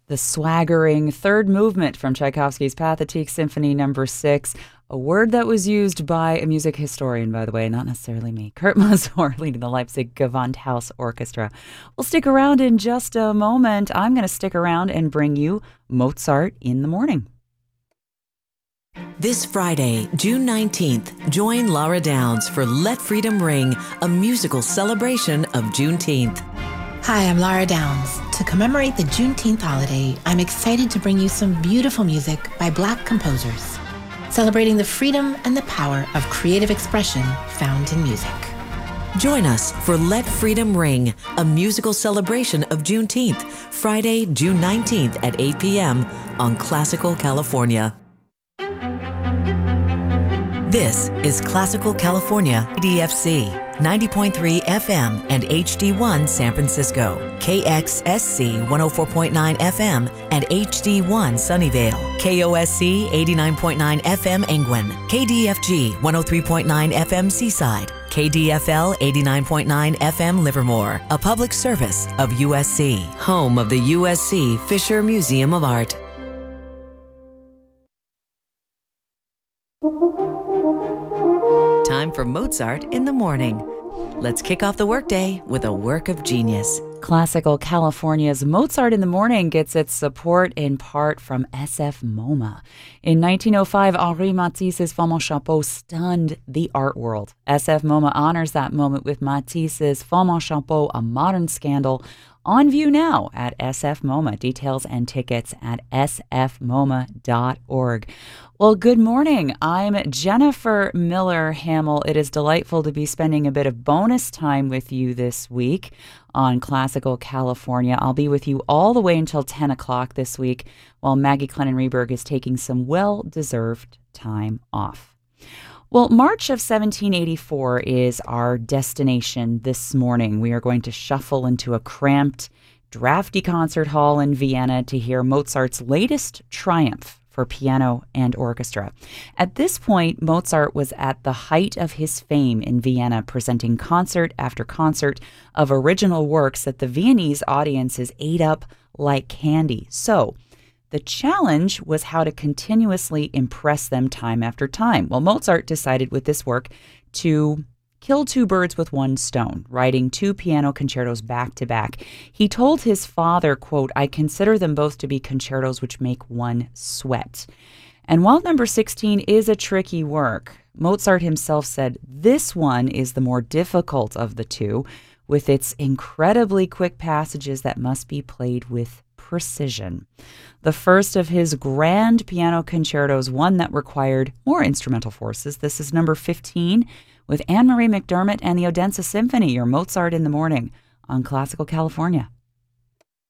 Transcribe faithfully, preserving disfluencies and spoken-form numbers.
The swaggering third movement from Tchaikovsky's Pathetique Symphony Number Six, a word that was used by a music historian, by the way, not necessarily me. Kurt Masur leading the Leipzig Gewandhaus Orchestra. We'll stick around in just a moment. I'm going to stick around and bring you Mozart in the Morning. This Friday, June nineteenth, join Laura Downs for Let Freedom Ring, a musical celebration of Juneteenth. Hi, I'm Laura Downs. To commemorate the Juneteenth holiday, I'm excited to bring you some beautiful music by Black composers, celebrating the freedom and the power of creative expression found in music. Join us for Let Freedom Ring, a musical celebration of Juneteenth, Friday, June nineteenth at eight p.m. on Classical California. This is Classical California, D F C, ninety point three F M and H D one San Francisco, K X S C one oh four point nine F M and H D one Sunnyvale, K O S C eighty-nine point nine F M Angwin, K D F G one oh three point nine F M Seaside, K D F L eighty-nine point nine F M Livermore, a public service of U S C, home of the U S C Fisher Museum of Art. Time for Mozart in the Morning. Let's kick off the workday with a work of genius. Classical California's Mozart in the Morning gets its support in part from S F MoMA. In nineteen oh five, Henri Matisse's Femme en Chapeau stunned the art world. S F MoMA honors that moment with Matisse's Femme en Chapeau, a modern scandal, on view now at S F MoMA. Details and tickets at s f moma dot org. Well, good morning. I'm Jennifer Miller Hamill. It is delightful to be spending a bit of bonus time with you this week on Classical California. I'll be with you all the way until ten o'clock this week while Maggie Clennon-Reberg is taking some well-deserved time off. Well, March of seventeen eighty-four is our destination this morning. We are going to shuffle into a cramped, drafty concert hall in Vienna to hear Mozart's latest triumph for piano and orchestra. At this point, Mozart was at the height of his fame in Vienna, presenting concert after concert of original works that the Viennese audiences ate up like candy. So, the challenge was how to continuously impress them time after time. Well, Mozart decided with this work to kill two birds with one stone, writing two piano concertos back to back. He told his father, quote, "I consider them both to be concertos which make one sweat." And while number sixteen is a tricky work, Mozart himself said this one is the more difficult of the two, with its incredibly quick passages that must be played with precision. The first of his grand piano concertos, one that required more instrumental forces. This is number fifteen with Anne-Marie McDermott and the Odense Symphony, your Mozart in the Morning on Classical California.